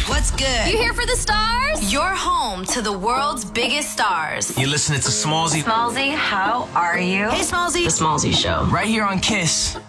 What's good? You here for the stars? You're home to the world's biggest stars. You're listening to Smallzy. Smallzy, how are you? Hey, Smallzy. The Smallzy Show. Right here on KISS.